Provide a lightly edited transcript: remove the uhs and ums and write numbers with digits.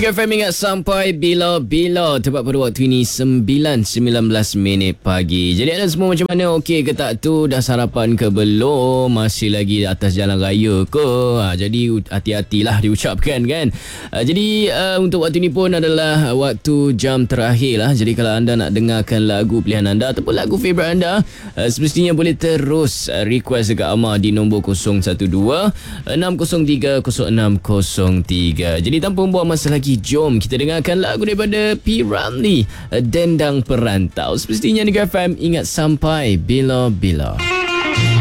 FM ingat sampai bila-bila. Tepat pada waktu ini 9.19 minit pagi. Jadi anda semua macam mana? Okey ke tak tu? Dah sarapan ke belum? Masih lagi atas jalan raya ke? Jadi hati-hatilah diucapkan kan. Jadi untuk waktu ini pun adalah waktu jam terakhir lah. Jadi kalau anda nak dengarkan lagu pilihan anda ataupun lagu favourite anda, semestinya boleh terus request dekat Amar di nombor 012 603 0603. Jadi tanpa membuang masa lagi, jom kita dengarkan lagu daripada P. Ramlee, Dendang Perantau. Semestinya Negeri FM ingat sampai bila-bila.